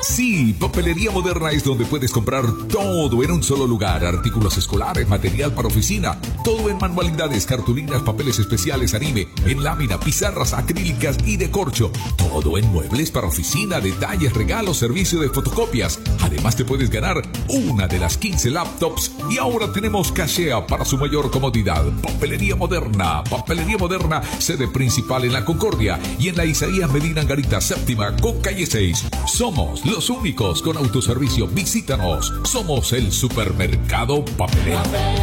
Sí, Papelería Moderna es donde puedes comprar todo en un solo lugar. Artículos escolares, material para oficina, todo en manualidades, cartulinas, papeles especiales, anime, en lámina, pizarras acrílicas y de corcho. Todo en muebles para oficina, detalles, regalos, servicio de fotocopias. Además te puedes ganar una de las 15 laptops y ahora tenemos cachea para su mayor comodidad. Papelería Moderna, sede principal en La Concordia y en la Isaías Medina Angarita séptima con calle 6. Somos los únicos con autoservicio. Visítanos. Somos el supermercado papelero.